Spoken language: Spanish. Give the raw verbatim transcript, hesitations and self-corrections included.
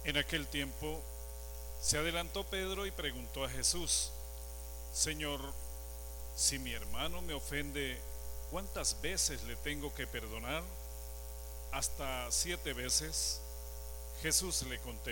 En aquel tiempo se adelantó Pedro y preguntó a Jesús: Señor, si mi hermano me ofende, ¿cuántas veces le tengo que perdonar? ¿Hasta siete veces? Jesús le contestó: